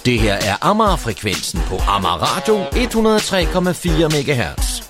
Det her er Amager-frekvensen på Amager Radio 103,4 MHz.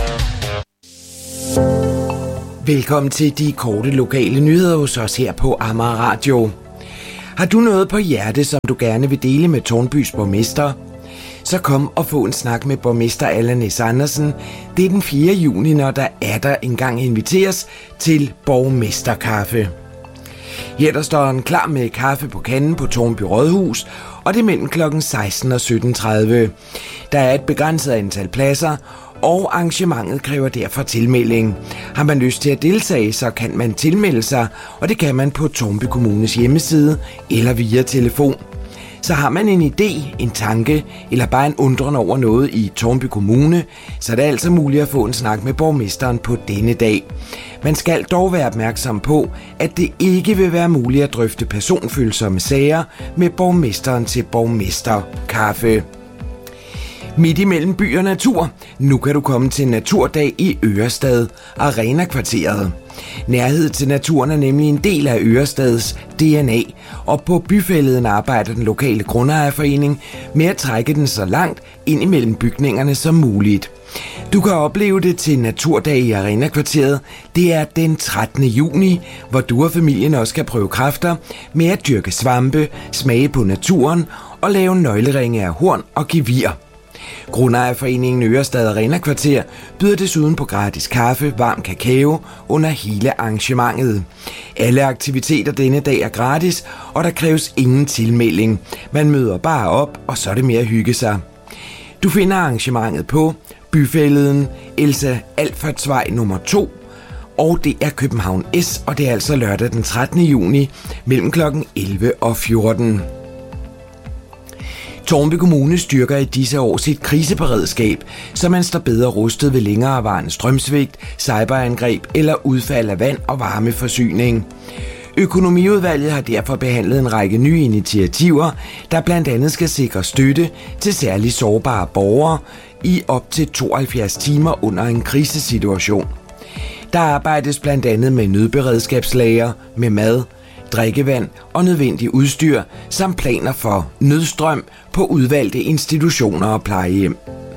Velkommen til de korte lokale nyheder hos os her på Amager Radio. Har du noget på hjerte, som du gerne vil dele med Tårnbys borgmester? Så kom og få en snak med borgmester Allan S. Andersen. Det er den 4. juni, når der engang inviteres til borgmesterkaffe. Her der står han klar med kaffe på kanden på Tårnby Rådhus, og det er mellem kl. 16 og 17.30. Der er et begrænset antal pladser, og arrangementet kræver derfor tilmelding. Har man lyst til at deltage, så kan man tilmelde sig, og det kan man på Tårnby Kommunes hjemmeside eller via telefon. Så har man en idé, en tanke eller bare en undren over noget i Tårnby Kommune, så er det altså muligt at få en snak med borgmesteren på denne dag. Man skal dog være opmærksom på, at det ikke vil være muligt at drøfte personfølsomme sager med borgmesteren til borgmesterkaffe. Midt imellem by og natur. Nu kan du komme til en naturdag i Ørestad, Arena-kvarteret. Nærhed til naturen er nemlig en del af Ørestads DNA, og på byfælleden arbejder den lokale grundejerforening med at trække den så langt ind imellem bygningerne som muligt. Du kan opleve det til Naturdag i Arena-kvarteret. Det er den 13. juni, hvor du og familien også kan prøve kræfter med at dyrke svampe, smage på naturen og lave nøgleringe af horn og gevir. Grundejerforeningen Ørestad Arena-kvarter byder desuden på gratis kaffe, varm kakao under hele arrangementet. Alle aktiviteter denne dag er gratis, og der kræves ingen tilmelding. Man møder bare op, og så er det mere at hygge sig. Du finder arrangementet på Byfælleden, Elsa Alfertsvej nummer 2, og det er København S, og det er altså lørdag den 13. juni mellem kl. 11 og 14. Tårnby Kommune styrker i disse år sit kriseberedskab, så man står bedre rustet ved længerevarende strømsvigt, cyberangreb eller udfald af vand og varmeforsyning. Økonomiudvalget har derfor behandlet en række nye initiativer, der blandt andet skal sikre støtte til særligt sårbare borgere i op til 72 timer under en krisesituation. Der arbejdes blandt andet med nødberedskabslager, med mad, drikkevand og nødvendig udstyr, samt planer for nødstrøm på udvalgte institutioner og plejehjem.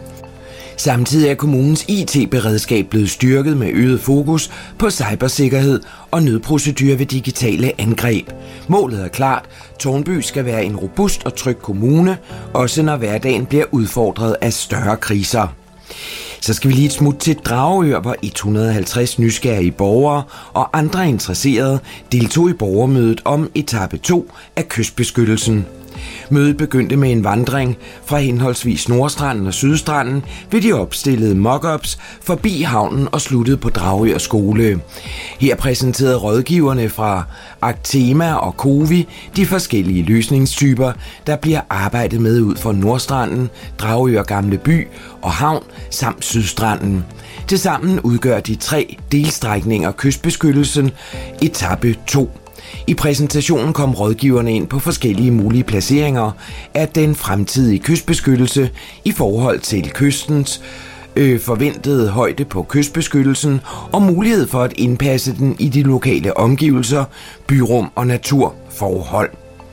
Samtidig er kommunens IT-beredskab blevet styrket med øget fokus på cybersikkerhed og nødprocedurer ved digitale angreb. Målet er klart: Tårnby skal være en robust og tryg kommune, også når hverdagen bliver udfordret af større kriser. Så skal vi lige et smut til Dragør, hvor 150 nysgerrige borgere og andre interesserede deltog i borgermødet om etape 2 af kystbeskyttelsen. Mødet begyndte med en vandring fra henholdsvis Nordstranden og Sydstranden ved de opstillede mock-ups forbi havnen og sluttede på Dragør skole. Her præsenterede rådgiverne fra Actema og Covi de forskellige løsningstyper, der bliver arbejdet med ud for Nordstranden, Dragør Gamle By og Havn samt Sydstranden. Tilsammen udgør de 3 delstrækninger kystbeskyttelsen etape 2. I præsentationen kom rådgiverne ind på forskellige mulige placeringer af den fremtidige kystbeskyttelse i forhold til kystens forventede højde på kystbeskyttelsen og mulighed for at indpasse den i de lokale omgivelser, byrum og naturforhold.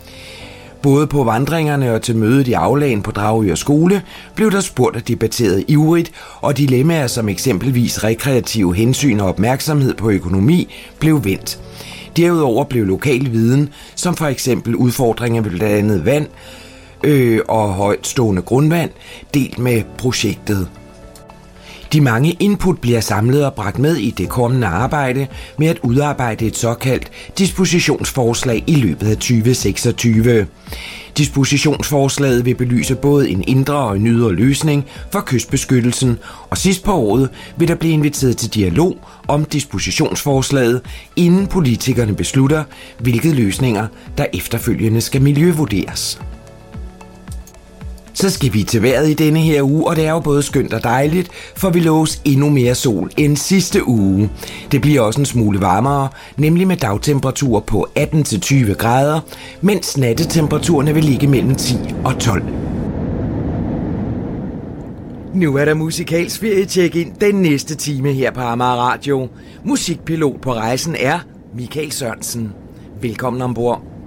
Både på vandringerne og til mødet i aflagen på Dragør skole blev der spurgt og debatteret ivrigt, og dilemmaer som eksempelvis rekreative hensyn og opmærksomhed på økonomi blev vendt. Derudover blev lokal viden, som for eksempel udfordringer ved blandt andet vand og højtstående grundvand, delt med projektet. De mange input bliver samlet og bragt med i det kommende arbejde med at udarbejde et såkaldt dispositionsforslag i løbet af 2026. Dispositionsforslaget vil belyse både en indre og en ydre løsning for kystbeskyttelsen, og sidst på året vil der blive inviteret til dialog om dispositionsforslaget, inden politikerne beslutter, hvilke løsninger der efterfølgende skal miljøvurderes. Så skal vi til vejret i denne her uge, og det er jo både skønt og dejligt, for vi loves endnu mere sol end sidste uge. Det bliver også en smule varmere, nemlig med dagtemperaturer på 18-20 grader, mens nattetemperaturerne vil ligge mellem 10 og 12. Nu er der musikalsk ferie-check-in den næste time her på Amager Radio. Musikpilot på rejsen er Michael Sørensen. Velkommen ombord.